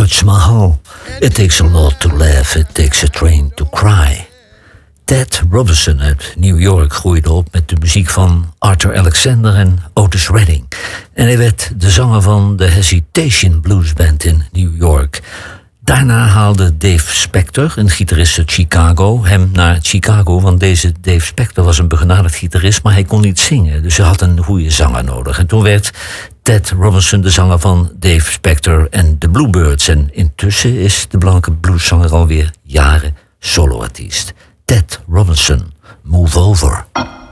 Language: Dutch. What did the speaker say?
Taj Mahal. It takes a lot to laugh, it takes a train to cry. Ted Robinson uit New York groeide op met de muziek van Arthur Alexander en Otis Redding. En hij werd de zanger van de Hesitation Blues Band in New York. Daarna haalde Dave Spector, een gitarist uit Chicago, hem naar Chicago. Want deze Dave Spector was een begenadigd gitarist, maar hij kon niet zingen. Dus hij had een goede zanger nodig. En toen werd Ted Robinson de zanger van Dave Spector en de Bluebirds. En intussen is de blanke blueszanger alweer jaren soloartiest. Ted Robinson, Move Over.